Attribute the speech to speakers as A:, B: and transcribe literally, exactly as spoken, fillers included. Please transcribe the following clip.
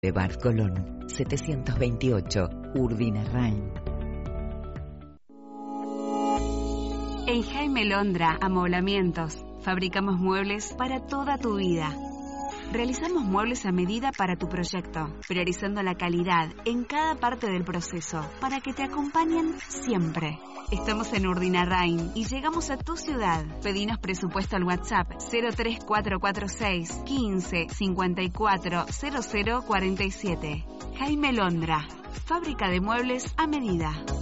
A: Boulevard Colón, setecientos veintiocho, Urdinarrain.
B: En Jaime Londra Amoblamientos, fabricamos muebles para toda tu vida. Realizamos muebles a medida para tu proyecto, priorizando la calidad en cada parte del proceso para que te acompañen siempre. Estamos en Urdinarrain y llegamos a tu ciudad. Pedinos presupuesto al WhatsApp cero tres cuatro cuatro seis, quince, cincuenta y cuatro, cero cero cuarenta y siete. Jaime Londra, fábrica de muebles a medida.